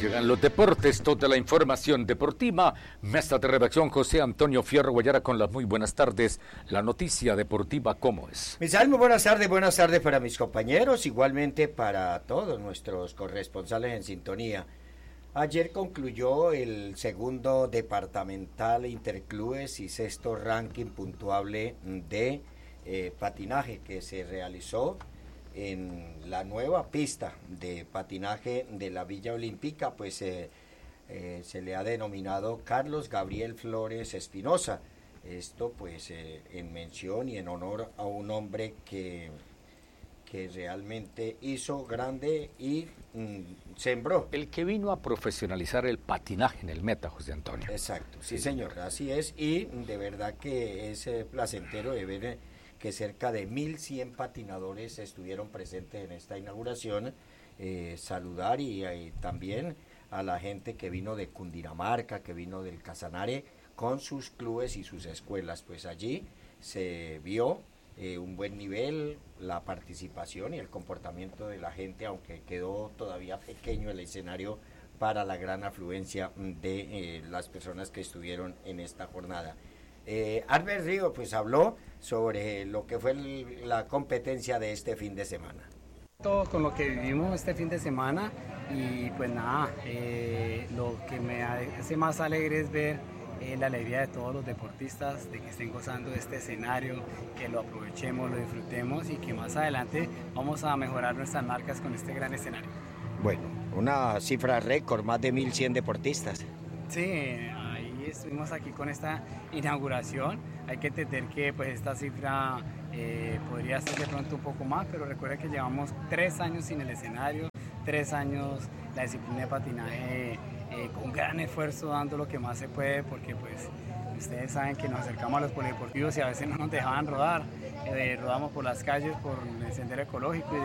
Llegan los deportes, toda la información deportiva. Mesa de redacción José Antonio Fierro Guayara con las muy buenas tardes. La noticia deportiva, ¿cómo es? Misael, muy buenas tardes para mis compañeros, igualmente para todos nuestros corresponsales en sintonía. Ayer concluyó el segundo departamental interclubes y sexto ranking puntuable de patinaje que se realizó en la nueva pista de patinaje de la Villa Olímpica, pues se le ha denominado Carlos Gabriel Flores Espinosa. Esto pues en mención y en honor a un hombre que realmente hizo grande y sembró. El que vino a profesionalizar el patinaje en el Meta, José Antonio. Exacto, sí señor, así es, y de verdad que es placentero de ver que cerca de 1.100 patinadores estuvieron presentes en esta inauguración, saludar y también a la gente que vino de Cundinamarca, que vino del Casanare, con sus clubes y sus escuelas, pues allí se vio un buen nivel, la participación y el comportamiento de la gente, aunque quedó todavía pequeño el escenario para la gran afluencia de las personas que estuvieron en esta jornada. Albert Río pues habló sobre lo que fue la competencia de este fin de semana. Todo con lo que vivimos este fin de semana y pues nada, lo que me hace más alegre es ver la alegría de todos los deportistas, de que estén gozando de este escenario, que lo aprovechemos, lo disfrutemos y que más adelante vamos a mejorar nuestras marcas con este gran escenario. Bueno, una cifra récord, más de 1.100 deportistas. Sí, ahí estuvimos aquí con esta inauguración. Hay que entender que pues esta cifra podría ser de pronto un poco más, pero recuerda que llevamos 3 años sin el escenario, 3 años la disciplina de patinaje con gran esfuerzo, dando lo que más se puede, porque pues ustedes saben que nos acercamos a los polideportivos y a veces no nos dejaban rodar. Rodamos por las calles, por el sendero ecológico y